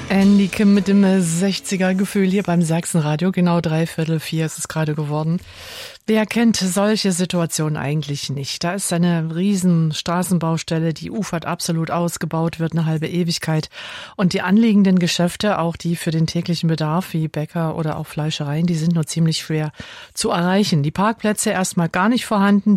Andy Kim mit dem 60er-Gefühl hier beim Sachsenradio. Genau 3:45 ist es gerade geworden. Wer kennt solche Situationen eigentlich nicht? Da ist eine riesen Straßenbaustelle, die ufert absolut ausgebaut, wird eine halbe Ewigkeit. Und die anliegenden Geschäfte, auch die für den täglichen Bedarf, wie Bäcker oder auch Fleischereien, die sind nur ziemlich schwer zu erreichen. Die Parkplätze erstmal gar nicht vorhanden.